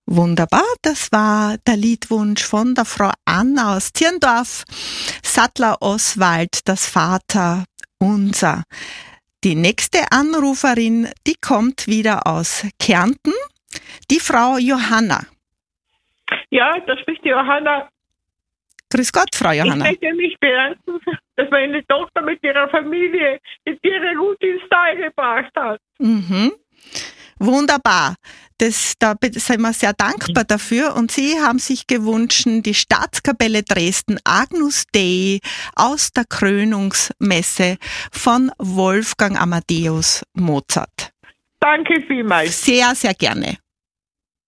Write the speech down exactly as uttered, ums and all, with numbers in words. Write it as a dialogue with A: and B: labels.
A: Wunderbar, das war der Liedwunsch von der Frau Anna aus Zirndorf, Sattler Oswald, das Vater unser. Die nächste Anruferin, die kommt wieder aus Kärnten, die Frau Johanna.
B: Ja, da spricht die Johanna.
A: Grüß Gott, Frau Johanna.
B: Ich möchte mich bedanken, dass meine Tochter mit ihrer Familie die Tiere gut ins Tal gebracht hat.
A: Mhm. Wunderbar. Das, da sind wir sehr dankbar dafür. Und Sie haben sich gewünscht, die Staatskapelle Dresden Agnus Dei aus der Krönungsmesse von Wolfgang Amadeus Mozart.
B: Danke vielmals.
A: Sehr, sehr gerne.